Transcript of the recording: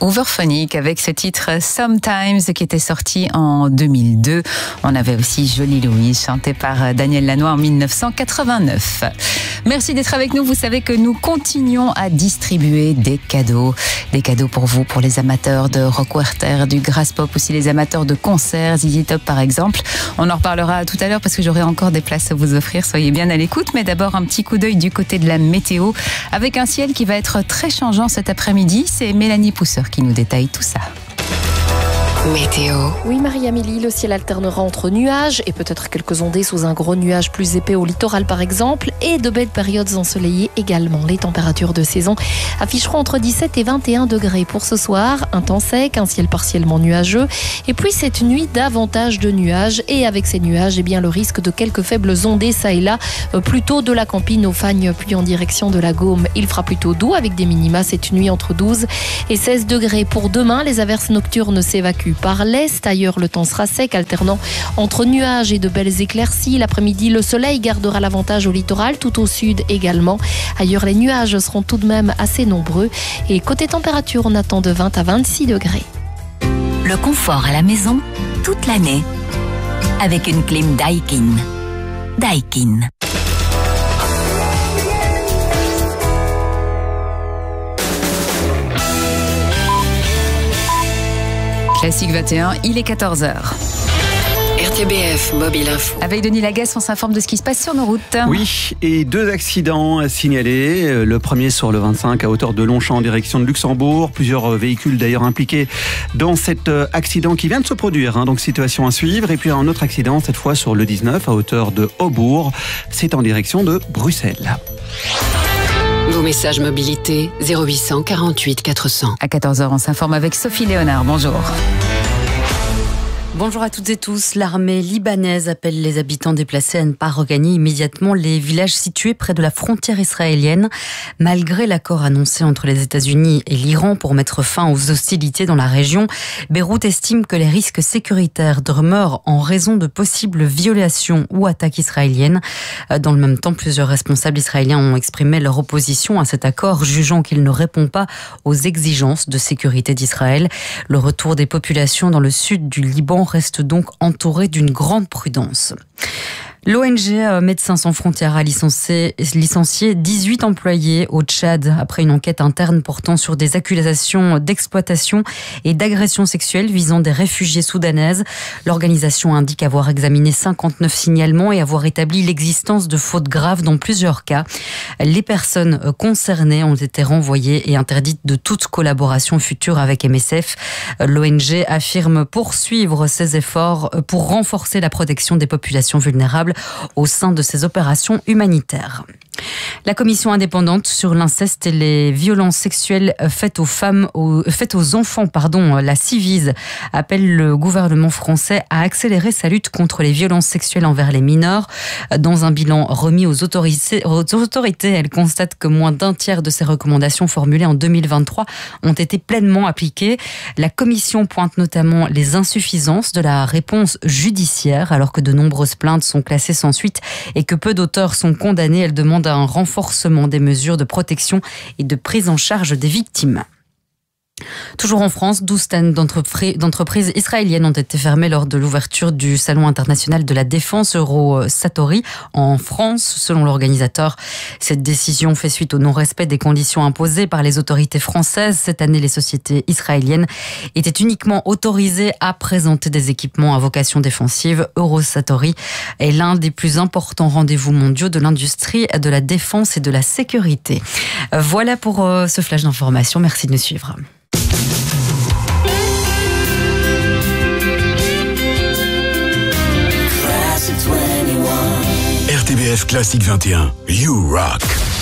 Overphonic avec ce titre Sometimes qui était sorti en 2002. On avait aussi Jolie Louise chanté par Daniel Lanois en 1989. Merci d'être avec nous. Vous savez que nous continuons à distribuer des cadeaux pour vous, pour les amateurs de rock werther, du grass pop, aussi les amateurs de concerts, ZZ Top par exemple. On en reparlera tout à l'heure parce que j'aurai encore des places à vous offrir. Soyez bien à l'écoute. Mais d'abord un petit coup d'œil du côté de la météo avec un ciel qui va être très changeant cet après-midi. C'est Mélanie Pousseur qui nous détaille tout ça. Météo. Oui, Marie-Amélie, le ciel alternera entre nuages et peut-être quelques ondées sous un gros nuage plus épais au littoral par exemple, et de belles périodes ensoleillées également. Les températures de saison afficheront entre 17 et 21 degrés pour ce soir. Un temps sec, un ciel partiellement nuageux, et puis cette nuit davantage de nuages, et avec ces nuages, le risque de quelques faibles ondées ça et là, plutôt de la Campine au Fagnes, puis en direction de la Gaume. Il fera plutôt doux avec des minima cette nuit entre 12 et 16 degrés. Pour demain, les averses nocturnes s'évacuent par l'est. Ailleurs, le temps sera sec, alternant entre nuages et de belles éclaircies. L'après-midi, le soleil gardera l'avantage au littoral, tout au sud également. Ailleurs, les nuages seront tout de même assez nombreux. Et côté température, on attend de 20 à 26 degrés. Le confort à la maison, toute l'année. Avec une clim Daikin. Daikin. Classique 21, il est 14h. RTBF Mobile Info. Avec Denis Lagasse, on s'informe de ce qui se passe sur nos routes. Oui, et 2 accidents signalés. Le premier sur le 25 à hauteur de Longchamp en direction de Luxembourg. Plusieurs véhicules d'ailleurs impliqués dans cet accident qui vient de se produire. Donc situation à suivre. Et puis un autre accident, cette fois sur le 19 à hauteur de Haubourg. C'est en direction de Bruxelles. Vos messages mobilité 0800 48 400. À 14h, on s'informe avec Sophie Léonard. Bonjour. Bonjour à toutes et tous. L'armée libanaise appelle les habitants déplacés à ne pas regagner immédiatement les villages situés près de la frontière israélienne, malgré l'accord annoncé entre les États-Unis et l'Iran pour mettre fin aux hostilités dans la région. Beyrouth estime que les risques sécuritaires demeurent en raison de possibles violations ou attaques israéliennes. Dans le même temps, plusieurs responsables israéliens ont exprimé leur opposition à cet accord, jugeant qu'il ne répond pas aux exigences de sécurité d'Israël. Le retour des populations dans le sud du Liban reste donc entouré d'une grande prudence. L'ONG Médecins sans frontières a licencié 18 employés au Tchad après une enquête interne portant sur des accusations d'exploitation et d'agression sexuelle visant des réfugiés soudanaises. L'organisation indique avoir examiné 59 signalements et avoir établi l'existence de fautes graves dans plusieurs cas. Les personnes concernées ont été renvoyées et interdites de toute collaboration future avec MSF. L'ONG affirme poursuivre ses efforts pour renforcer la protection des populations vulnérables au sein de ces opérations humanitaires. La commission indépendante sur l'inceste et les violences sexuelles faites aux enfants, la Civise, appelle le gouvernement français à accélérer sa lutte contre les violences sexuelles envers les mineurs. Dans un bilan remis aux autorités, elle constate que moins d'un tiers de ces recommandations formulées en 2023 ont été pleinement appliquées. La commission pointe notamment les insuffisances de la réponse judiciaire, alors que de nombreuses plaintes sont classées sans suite et que peu d'auteurs sont condamnés. Elle demande un renforcement des mesures de protection et de prise en charge des victimes. Toujours en France, 12 stands d'entreprises israéliennes ont été fermés lors de l'ouverture du Salon international de la défense Eurosatory en France, selon l'organisateur. Cette décision fait suite au non-respect des conditions imposées par les autorités françaises. Cette année, les sociétés israéliennes étaient uniquement autorisées à présenter des équipements à vocation défensive. Eurosatory est l'un des plus importants rendez-vous mondiaux de l'industrie de la défense et de la sécurité. Voilà pour ce flash d'information. Merci de nous suivre. RTBF Classique 21, You Rock.